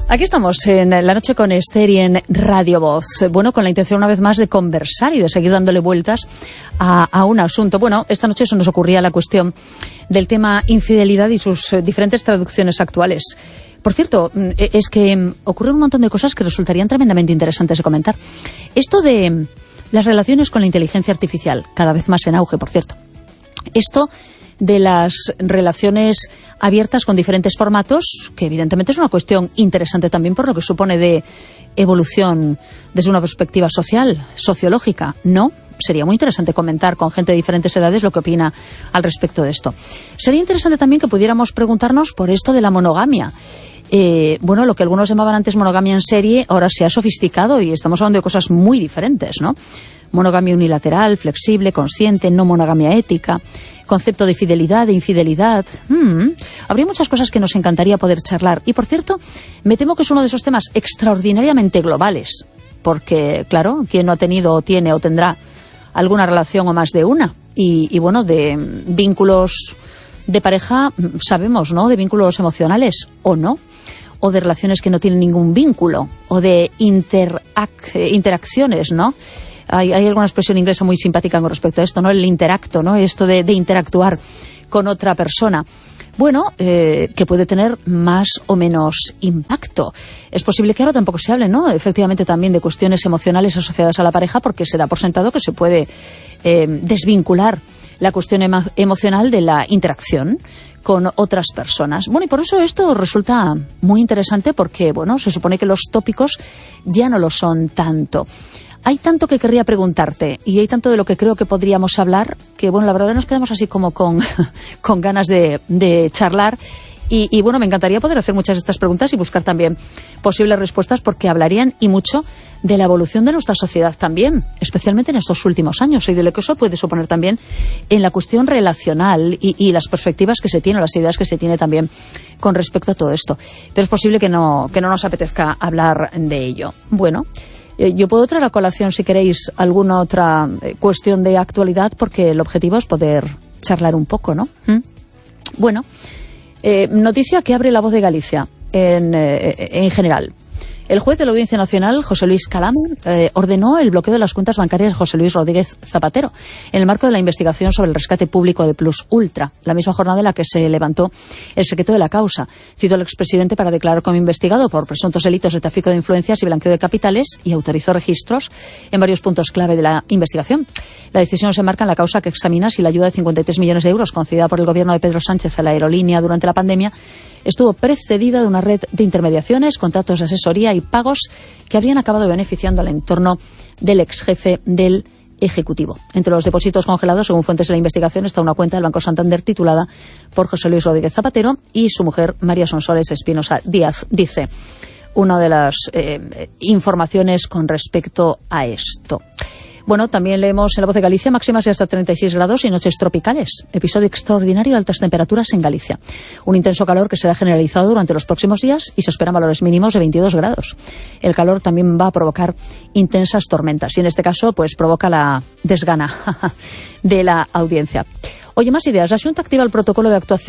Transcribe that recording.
Aquí estamos en La Noche con Esther y en Radio Voz. Bueno, con la intención una vez más de conversar y de seguir dándole vueltas a un asunto. Bueno, esta noche se nos ocurría la cuestión del tema infidelidad y sus diferentes traducciones actuales. Por cierto, es que ocurren un montón de cosas que resultarían tremendamente interesantes de comentar. Esto de las relaciones con la inteligencia artificial, cada vez más en auge, por cierto. Esto de las relaciones abiertas con diferentes formatos, que evidentemente es una cuestión interesante también por lo que supone de evolución desde una perspectiva social, sociológica, ¿no? Sería muy interesante comentar con gente de diferentes edades lo que opina al respecto de esto. Sería interesante también que pudiéramos preguntarnos por esto de la monogamia. Bueno, lo que algunos llamaban antes monogamia en serie, ahora se ha sofisticado y estamos hablando de cosas muy diferentes, ¿no? Monogamia unilateral, flexible, consciente, no monogamia ética, concepto de fidelidad, de infidelidad. Habría muchas cosas que nos encantaría poder charlar. Y, por cierto, me temo que es uno de esos temas extraordinariamente globales, porque, claro, quien no ha tenido o tiene o tendrá alguna relación o más de una. Y bueno, de vínculos de pareja sabemos, ¿no? De vínculos emocionales o no, o de relaciones que no tienen ningún vínculo, o de interacciones, ¿no? Hay alguna expresión inglesa muy simpática con respecto a esto, ¿no? El interacto, ¿no? Esto de interactuar con otra persona. Bueno, que puede tener más o menos impacto. Es posible que ahora tampoco se hable, ¿no? Efectivamente también de cuestiones emocionales asociadas a la pareja, porque se da por sentado que se puede desvincular la cuestión emocional de la interacción con otras personas. Bueno, y por eso esto resulta muy interesante porque, bueno, se supone que los tópicos ya no lo son tanto. Hay tanto que querría preguntarte y hay tanto de lo que creo que podríamos hablar que, bueno, la verdad nos quedamos así como con ganas de charlar y, bueno, me encantaría poder hacer muchas de estas preguntas y buscar también posibles respuestas porque hablarían y mucho de la evolución de nuestra sociedad también, especialmente en estos últimos años y de lo que eso puede suponer también en la cuestión relacional y las perspectivas que se tienen, las ideas que se tiene también con respecto a todo esto. Pero es posible que no nos apetezca hablar de ello. Bueno, yo puedo traer a colación, si queréis, alguna otra cuestión de actualidad, porque el objetivo es poder charlar un poco, ¿no? Bueno, noticia que abre La Voz de Galicia en general. El juez de la Audiencia Nacional, José Luis Calamo, ordenó el bloqueo de las cuentas bancarias de José Luis Rodríguez Zapatero en el marco de la investigación sobre el rescate público de Plus Ultra, la misma jornada en la que se levantó el secreto de la causa. Citó al expresidente para declarar como investigado por presuntos delitos de tráfico de influencias y blanqueo de capitales y autorizó registros en varios puntos clave de la investigación. La decisión se enmarca en la causa que examina si la ayuda de 53 millones de euros concedida por el gobierno de Pedro Sánchez a la aerolínea durante la pandemia estuvo precedida de una red de intermediaciones, contratos de asesoría y pagos que habrían acabado beneficiando al entorno del ex jefe del Ejecutivo. Entre los depósitos congelados, según fuentes de la investigación, está una cuenta del Banco Santander titulada por José Luis Rodríguez Zapatero y su mujer María Sonsoles Espinosa Díaz, dice una de las informaciones con respecto a esto. Bueno, también leemos en La Voz de Galicia máximas de hasta 36 grados y noches tropicales. Episodio extraordinario de altas temperaturas en Galicia. Un intenso calor que será generalizado durante los próximos días y se esperan valores mínimos de 22 grados. El calor también va a provocar intensas tormentas y en este caso pues provoca la desgana de la audiencia. Oye, más ideas. La Xunta activa el protocolo de actuación